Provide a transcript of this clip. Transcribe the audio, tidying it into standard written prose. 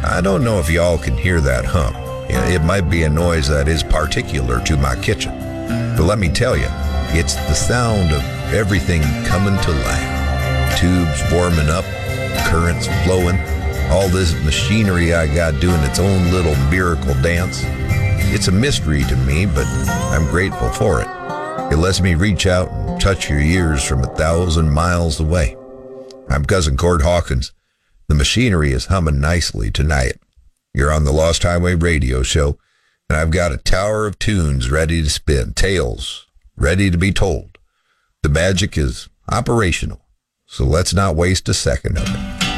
I don't know if y'all can hear that hum. It might be a noise that is particular to my kitchen. But let me tell you, it's the sound of everything coming to life. Tubes warming up, currents flowing, all this machinery I got doing its own little miracle dance. It's a mystery to me, but I'm grateful for it. It lets me reach out and touch your ears from 1,000 miles away. I'm Cousin Cord Hawkins. The machinery is humming nicely tonight. You're on the Lost Highway Radio Show, and I've got a tower of tunes ready to spin, tales ready to be told. The magic is operational, so let's not waste a second of it.